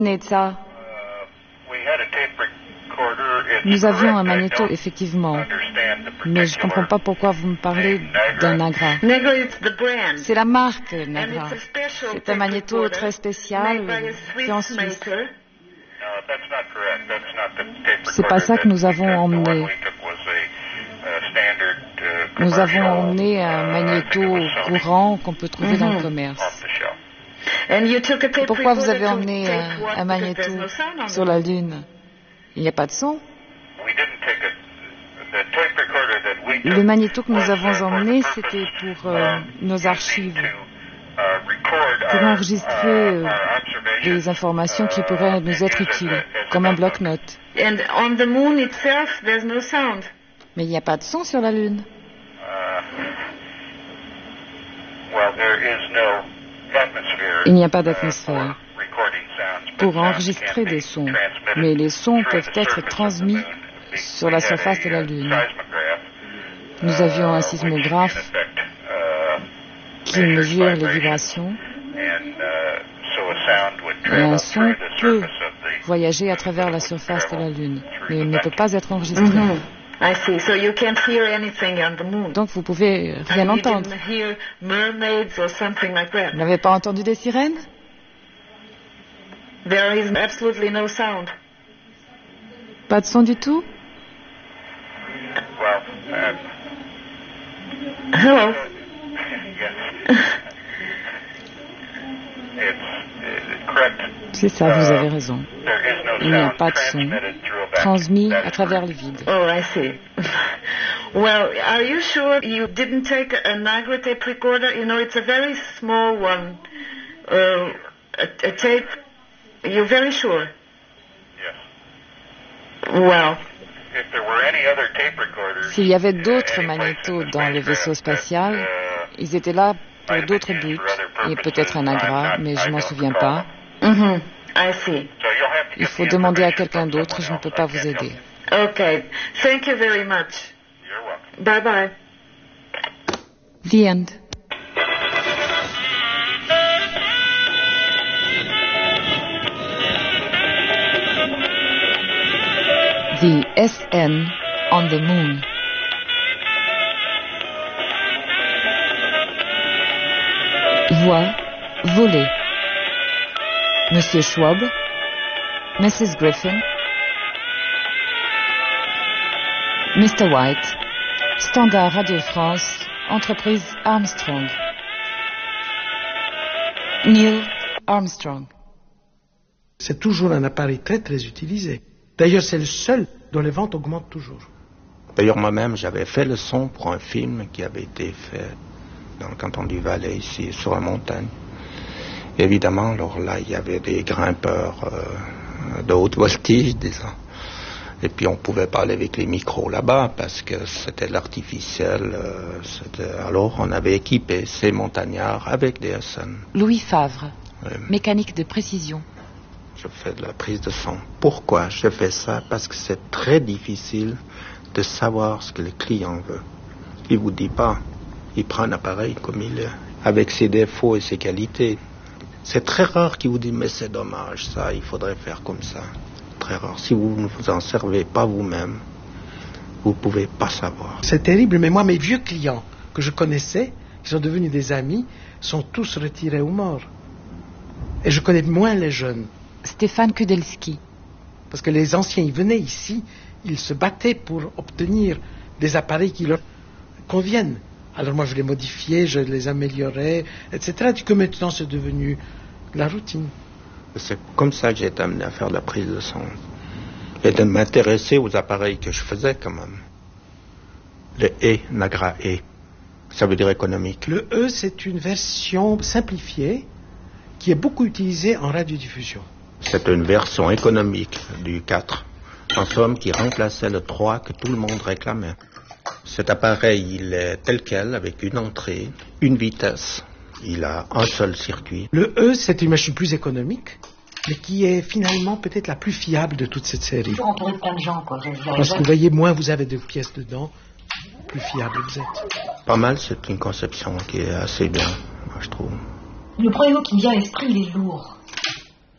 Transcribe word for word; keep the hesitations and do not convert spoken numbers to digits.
Netza. Nous avions un magnéto, effectivement, mais je ne comprends pas pourquoi vous me parlez d'un Nagra. C'est la marque Nagra. C'est un magnéto très spécial fait en Suisse. C'est pas ça que nous avons emmené. Nous avons emmené un magnéto courant qu'on peut trouver dans le commerce. Et pourquoi vous avez emmené un, un magnéto sur la Lune? Il n'y a pas de son. Le magnéto que nous avons emmené, c'était pour euh, nos archives, pour enregistrer euh, des informations qui pourraient nous être utiles, comme un bloc-notes. Mais il n'y a pas de son sur la Lune. Il n'y a pas d'atmosphère pour enregistrer des sons, mais les sons peuvent être transmis sur la surface de la Lune. Nous avions un sismographe qui mesure les vibrations et un son peut voyager à travers la surface de la Lune, mais il ne peut pas être enregistré. Mm-hmm. I see. So you can't hear anything on the moon. Donc vous pouvez rien entendre. Hear mermaids or something like that. Vous n'avez pas entendu des sirènes? There is absolutely no sound. Pas de son du tout? Well, uh, hello. C'est ça, vous avez raison. Il n'y a pas de son transmis à travers le vide. Oh, I see. Well, are you sure you didn't take a Nagra tape recorder? You know, it's a very small one. Uh, a, a tape. You're very sure? Yes. Well. S'il y avait d'autres magnétos dans le vaisseau spatial, ils étaient là pour d'autres buts, et peut-être un Nagra, mais je m'en souviens pas. Mm-hmm. I see. Il faut demander à quelqu'un d'autre, je ne peux pas vous aider. Okay. Thank you very much. Bye bye. The end. The S N on the Moon. Voix volée. Monsieur Schwab, Missus Griffin, Mister White, Standard Radio France, entreprise Armstrong. Neil Armstrong. C'est toujours un appareil très très utilisé. D'ailleurs, c'est le seul dont les ventes augmentent toujours. D'ailleurs, moi-même, j'avais fait le son pour un film qui avait été fait dans le canton du Valais, ici, sur la montagne. Et évidemment, alors là, il y avait des grimpeurs euh, de haute voltige, disons. Et puis, on pouvait parler avec les micros là-bas, parce que c'était de l'artificiel. Euh, c'était... Alors, on avait équipé ces montagnards avec des S N. Louis Favre, oui. Mécanique de précision. Je fais de la prise de son. Pourquoi je fais ça? Parce que c'est très difficile de savoir ce que le client veut. Il vous dit pas. Il prend un appareil comme il est, avec ses défauts et ses qualités. C'est très rare qu'il vous dise, mais c'est dommage, ça, il faudrait faire comme ça. Très rare. Si vous ne vous en servez pas vous-même, vous ne pouvez pas savoir. C'est terrible, mais moi, mes vieux clients que je connaissais, qui sont devenus des amis, sont tous retirés ou morts. Et je connais moins les jeunes. Stéphane Kudelski. Parce que les anciens, ils venaient ici, ils se battaient pour obtenir des appareils qui leur conviennent. Alors moi, je les modifiais, je les améliorais, et cetera. Du coup, maintenant, c'est devenu la routine. C'est comme ça que j'ai été amené à faire de la prise de son. Et de m'intéresser aux appareils que je faisais, quand même. Le E, Nagra E. Ça veut dire économique. Le E, c'est une version simplifiée qui est beaucoup utilisée en radiodiffusion. C'est une version économique du quatre. En somme, qui remplaçait le trois que tout le monde réclamait. Cet appareil, il est tel quel, avec une entrée, une vitesse. Il a un seul circuit. Le E, c'est une machine plus économique, mais qui est finalement peut-être la plus fiable de toute cette série. Pour entourer plein de gens, quoi. Parce que vous voyez, moins vous avez de pièces dedans, plus fiable vous êtes. Pas mal, c'est une conception qui est assez bien, moi je trouve. Le premier mot qui me vient à l'esprit, il est lourd.